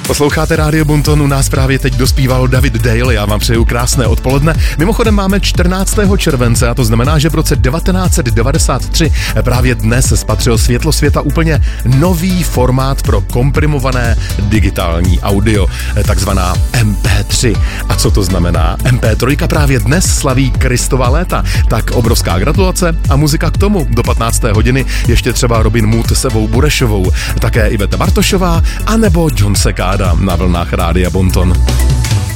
Posloucháte Rádio Bonton, u nás právě teď dospíval David Dale, já vám přeju krásné odpoledne. Mimochodem máme 14. července a to znamená, že v roce 1993 právě dnes spatřil světlo světa úplně nový formát pro komprimované digitální audio, takzvaná MP3. A co to znamená? MP3 právě dnes slaví Kristova léta, tak obrovská gratulace a muzika k tomu do 15. hodiny ještě třeba Robin Mood s Evou Burešovou, také Iveta Bartošová anebo John Sekáda na vlnách Rádia Bonton.